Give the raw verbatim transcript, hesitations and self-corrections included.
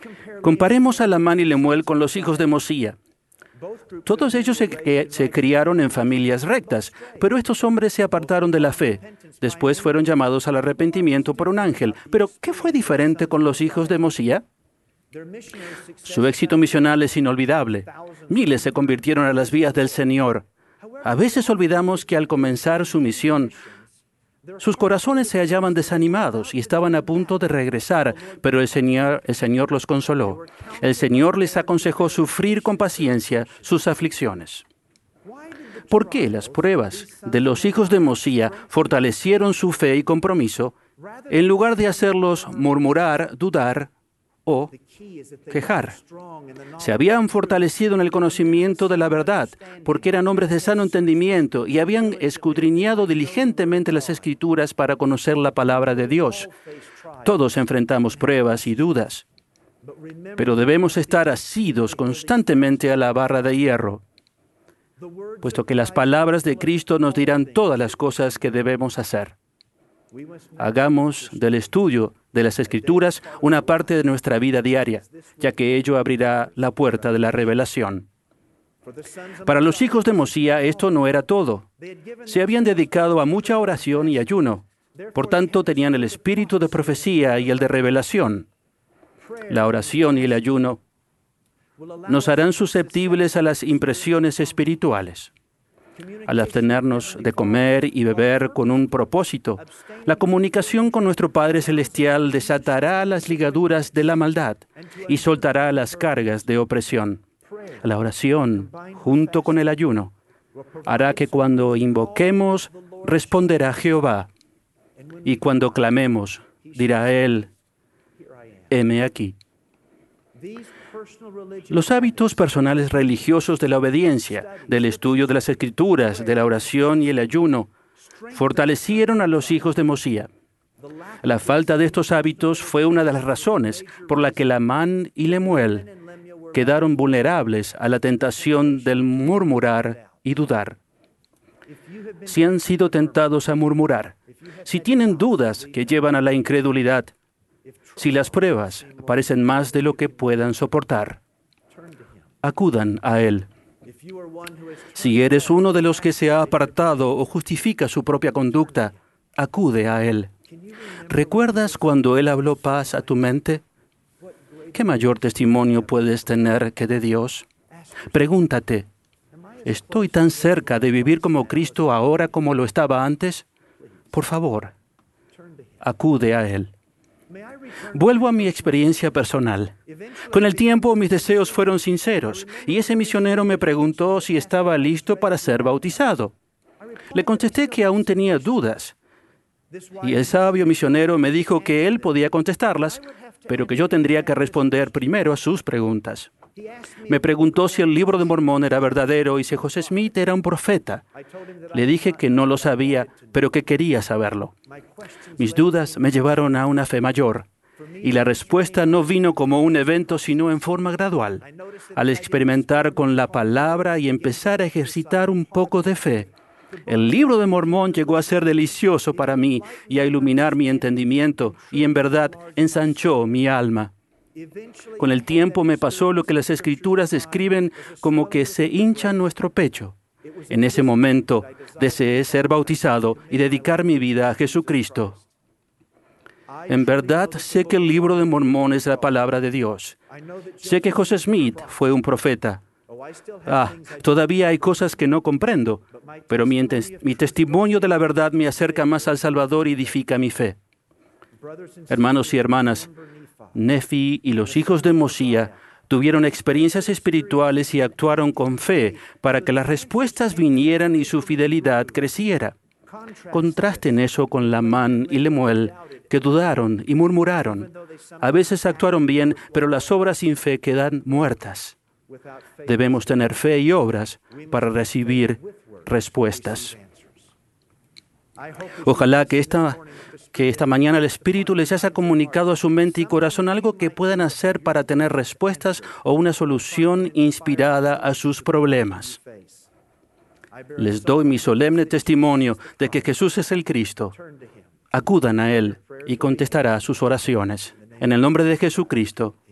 Comparemos a Lamán y Lemuel con los hijos de Mosía. Todos ellos se, se criaron en familias rectas, pero estos hombres se apartaron de la fe. Después fueron llamados al arrepentimiento por un ángel. Pero, ¿qué fue diferente con los hijos de Mosía? Su éxito misional es inolvidable. Miles se convirtieron a las vías del Señor. A veces olvidamos que al comenzar su misión, sus corazones se hallaban desanimados y estaban a punto de regresar, pero el Señor, el Señor los consoló. El Señor les aconsejó sufrir con paciencia sus aflicciones. ¿Por qué las pruebas de los hijos de Mosía fortalecieron su fe y compromiso en lugar de hacerlos murmurar, dudar o quejar? Se habían fortalecido en el conocimiento de la verdad, porque eran hombres de sano entendimiento y habían escudriñado diligentemente las Escrituras para conocer la palabra de Dios. Todos enfrentamos pruebas y dudas, pero debemos estar asidos constantemente a la barra de hierro, puesto que las palabras de Cristo nos dirán todas las cosas que debemos hacer. Hagamos del estudio de las Escrituras una parte de nuestra vida diaria, ya que ello abrirá la puerta de la revelación. Para los hijos de Mosía esto no era todo. Se habían dedicado a mucha oración y ayuno. Por tanto, tenían el espíritu de profecía y el de revelación. La oración y el ayuno nos harán susceptibles a las impresiones espirituales. Al abstenernos de comer y beber con un propósito, la comunicación con nuestro Padre Celestial desatará las ligaduras de la maldad y soltará las cargas de opresión. La oración, junto con el ayuno, hará que cuando invoquemos, responderá Jehová, y cuando clamemos, dirá Él, heme aquí. Los hábitos personales religiosos de la obediencia, del estudio de las Escrituras, de la oración y el ayuno, fortalecieron a los hijos de Mosía. La falta de estos hábitos fue una de las razones por la que Lamán y Lemuel quedaron vulnerables a la tentación del murmurar y dudar. Si han sido tentados a murmurar, si tienen dudas que llevan a la incredulidad, si las pruebas parecen más de lo que puedan soportar, acudan a Él. Si eres uno de los que se ha apartado o justifica su propia conducta, acude a Él. ¿Recuerdas cuando Él habló paz a tu mente? ¿Qué mayor testimonio puedes tener que de Dios? Pregúntate, ¿estoy tan cerca de vivir como Cristo ahora como lo estaba antes? Por favor, acude a Él. Vuelvo a mi experiencia personal. Con el tiempo, mis deseos fueron sinceros, y ese misionero me preguntó si estaba listo para ser bautizado. Le contesté que aún tenía dudas, y el sabio misionero me dijo que él podía contestarlas, pero que yo tendría que responder primero a sus preguntas. Me preguntó si el libro de Mormón era verdadero y si José Smith era un profeta. Le dije que no lo sabía, pero que quería saberlo. Mis dudas me llevaron a una fe mayor, y la respuesta no vino como un evento, sino en forma gradual. Al experimentar con la palabra y empezar a ejercitar un poco de fe, el libro de Mormón llegó a ser delicioso para mí y a iluminar mi entendimiento, y en verdad ensanchó mi alma. Con el tiempo me pasó lo que las Escrituras describen como que se hincha nuestro pecho. En ese momento deseé ser bautizado y dedicar mi vida a Jesucristo. En verdad sé que el libro de Mormón es la palabra de Dios. Sé que José Smith fue un profeta. Ah, todavía hay cosas que no comprendo, pero mi, mi testimonio de la verdad me acerca más al Salvador y edifica mi fe. Hermanos y hermanas, Nefi y los hijos de Mosía tuvieron experiencias espirituales y actuaron con fe para que las respuestas vinieran y su fidelidad creciera. Contrasten eso con Lamán y Lemuel, que dudaron y murmuraron. A veces actuaron bien, pero las obras sin fe quedan muertas. Debemos tener fe y obras para recibir respuestas. Ojalá que esta, que esta mañana el Espíritu les haya comunicado a su mente y corazón algo que puedan hacer para tener respuestas o una solución inspirada a sus problemas. Les doy mi solemne testimonio de que Jesús es el Cristo. Acudan a Él y contestará sus oraciones. En el nombre de Jesucristo.